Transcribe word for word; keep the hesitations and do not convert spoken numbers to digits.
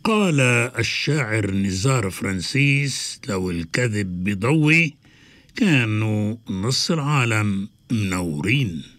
قال الشاعر نزار فرانسيس: لو الكذب بضوي كانوا نص العالم منورين.